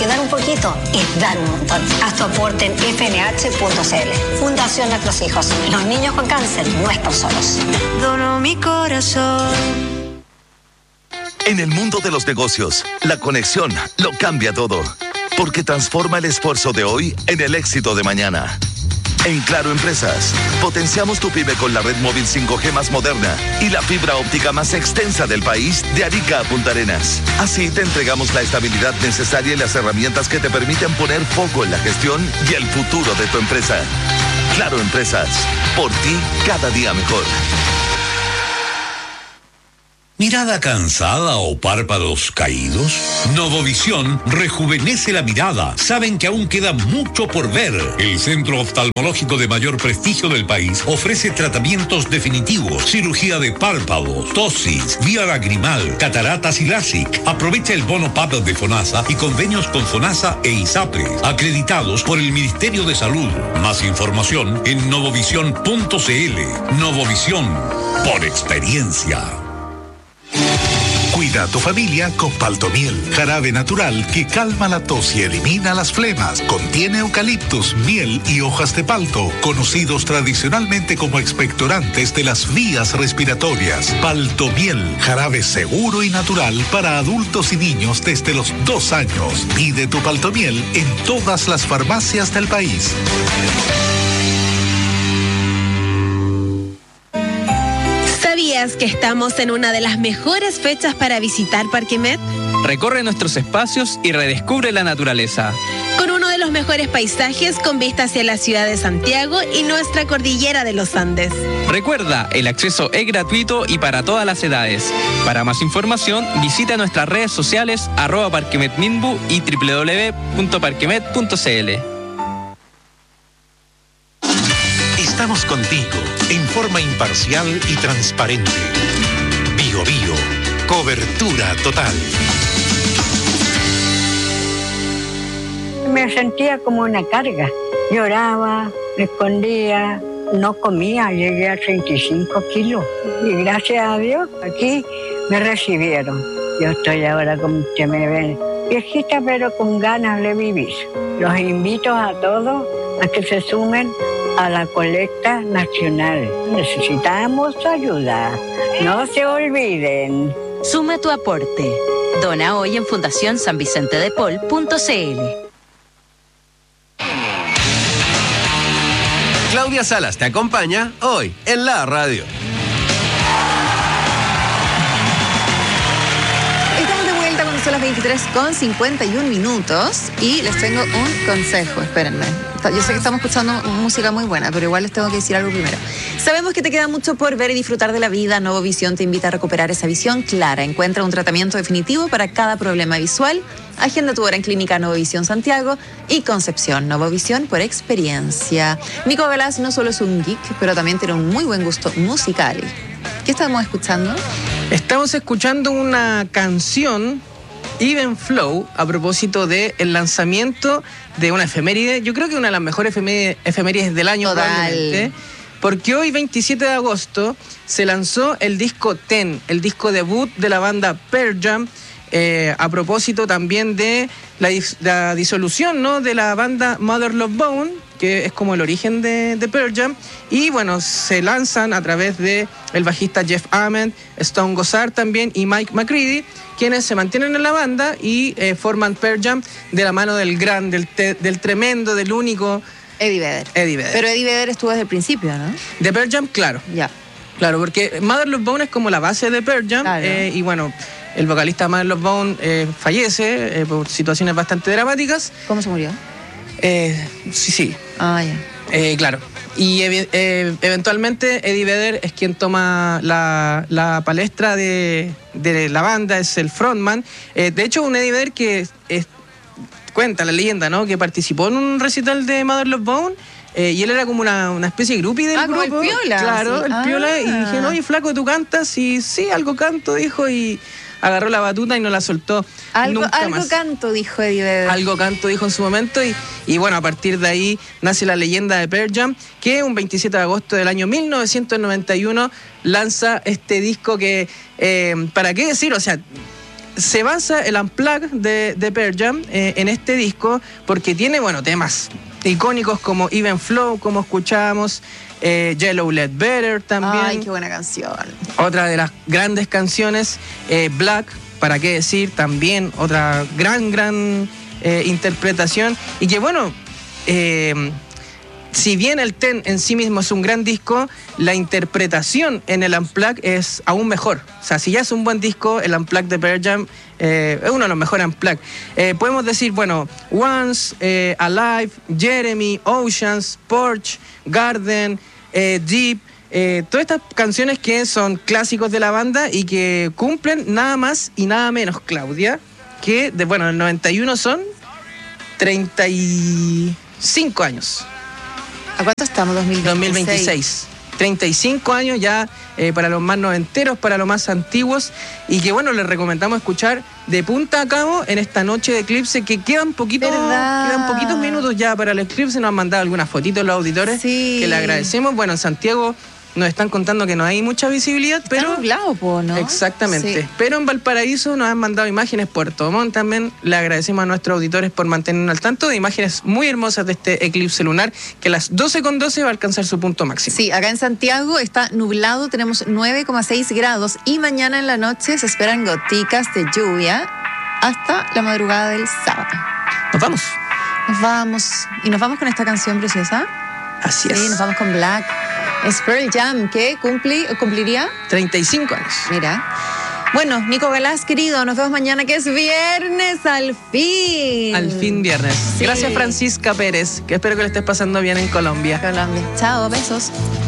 porque dar un poquito es dar un montón. Haz tu aporte en fnh.cl. Fundación Nuestros Hijos. Los niños con cáncer no están solos. Dono mi corazón. En el mundo de los negocios, la conexión lo cambia todo, porque transforma el esfuerzo de hoy en el éxito de mañana. En Claro Empresas, potenciamos tu pyme con la red móvil 5G más moderna y la fibra óptica más extensa del país, de Arica a Punta Arenas. Así te entregamos la estabilidad necesaria y las herramientas que te permiten poner foco en la gestión y el futuro de tu empresa. Claro Empresas, por ti cada día mejor. ¿Mirada cansada o párpados caídos? Novovisión rejuvenece la mirada. Saben que aún queda mucho por ver. El centro oftalmológico de mayor prestigio del país ofrece tratamientos definitivos, cirugía de párpados, tosis, vía lagrimal, cataratas y LASIK. Aprovecha el bono PAP de FONASA y convenios con FONASA e ISAPRE, acreditados por el Ministerio de Salud. Más información en novovisión.cl. Novovisión, por experiencia. Cuida a tu familia con Paltomiel, jarabe natural que calma la tos y elimina las flemas. Contiene eucaliptus, miel y hojas de palto, conocidos tradicionalmente como expectorantes de las vías respiratorias. Paltomiel, jarabe seguro y natural para adultos y niños desde los 2 años. Pide tu Paltomiel en todas las farmacias del país. ¿Sabías que estamos en una de las mejores fechas para visitar Parque Met? Recorre nuestros espacios y redescubre la naturaleza. Con uno de los mejores paisajes con vista hacia la ciudad de Santiago y nuestra cordillera de los Andes. Recuerda, el acceso es gratuito y para todas las edades. Para más información, visita nuestras redes sociales @parquemetminbu y www.parquemet.cl. Estamos contigo en forma imparcial y transparente. Bio Bio, cobertura total. Me sentía como una carga. Lloraba, me escondía, no comía, llegué a 35 kilos. Y gracias a Dios, aquí me recibieron. Yo estoy ahora, como usted me ve, viejita pero con ganas de vivir. Los invito a todos a que se sumen a la colecta nacional. Necesitamos ayuda. No se olviden. Suma tu aporte. Dona hoy en Fundación San Vicente de Paul.cl. Claudia Salas te acompaña hoy en la radio. Estamos de vuelta cuando son las 23:51 y les tengo un consejo, espérenme. Yo sé que estamos escuchando música muy buena, pero igual les tengo que decir algo primero. Sabemos que te queda mucho por ver y disfrutar de la vida. Novovisión te invita a recuperar esa visión clara. Encuentra un tratamiento definitivo para cada problema visual. Agenda tu hora en Clínica Novovisión Santiago y Concepción. Novovisión por experiencia. Nico Galás no solo es un geek, pero también tiene un muy buen gusto musical. ¿Qué estamos escuchando? Estamos escuchando una canción, Even Flow, a propósito del lanzamiento de una efeméride. Yo creo que una de las mejores efemérides del año. Total. Probablemente, porque hoy, 27 de agosto, se lanzó el disco Ten, el disco debut de la banda Pearl Jam, a propósito también de la disolución, ¿no?, de la banda Mother Love Bone, que es como el origen de Pearl Jam. Y bueno, se lanzan a través de el bajista Jeff Ament, Stone Gossard también y Mike McCready, quienes se mantienen en la banda y forman Pearl Jam de la mano del gran, del tremendo, del único Eddie Vedder. Pero Eddie Vedder estuvo desde el principio, ¿no? De Pearl Jam, claro. Ya. Claro, porque Mother Love Bone es como la base de Pearl Jam. Claro. Y bueno, el vocalista Mother Love Bone fallece por situaciones bastante dramáticas. ¿Cómo se murió? Sí. Ah, ya. Claro. Y eventualmente Eddie Vedder es quien toma la palestra de la banda, es el frontman. De hecho, un Eddie Vedder que cuenta la leyenda, ¿no?, que participó en un recital de Mother Love Bone. Y él era como una especie de groupie del grupo. Como el Piola. Claro, Sí. el Piola. Y dije, oye, flaco, ¿tú cantas? Y sí, algo canto, dijo, y agarró la batuta y no la soltó nunca más. Algo canto, dijo Eddie Vedder. Algo canto, dijo en su momento. Y bueno, a partir de ahí nace la leyenda de Pearl Jam, que un 27 de agosto del año 1991 lanza este disco que, ¿para qué decir? O sea, se basa el Unplugged de Pearl Jam en este disco porque tiene, temas icónicos como Even Flow, como escuchábamos, Yellow Let Better también. Ay, qué buena canción. Otra de las grandes canciones, Black, para qué decir, también otra gran interpretación. Y que si bien el Ten en sí mismo es un gran disco, la interpretación en el Unplugged es aún mejor. O sea, si ya es un buen disco, el Unplugged de Pearl Jam es uno de los mejores Unplugged. Podemos decir, Once, Alive, Jeremy, Oceans, Porch, Garden, Deep, todas estas canciones que son clásicos de la banda y que cumplen nada más y nada menos, Claudia, que el 91 son 35 años. ¿A cuánto estamos? 2026. 35 años ya para los más noventeros, para los más antiguos, y que les recomendamos escuchar de punta a cabo en esta noche de eclipse, que quedan poquitos minutos ya para el eclipse. Nos han mandado algunas fotitos los auditores, que le agradecemos. En Santiago nos están contando que no hay mucha visibilidad, pero nublado, ¿no? Exactamente. Sí. Pero en Valparaíso nos han mandado imágenes, Puerto Montt también. Le agradecemos a nuestros auditores por mantenernos al tanto de imágenes muy hermosas de este eclipse lunar, que a las 12:12 va a alcanzar su punto máximo. Sí, acá en Santiago está nublado, tenemos 9,6 grados y mañana en la noche se esperan goticas de lluvia hasta la madrugada del sábado. Nos vamos. Y nos vamos con esta canción preciosa. Así es. Sí, nos vamos con Black. Es Pearl Jam, que cumpliría 35 años. Mira. Bueno, Nico Galás, querido, nos vemos mañana, que es viernes, al fin. Al fin viernes. Sí. Gracias, Francisca Pérez, que espero que le estés pasando bien en Colombia. Chao, besos.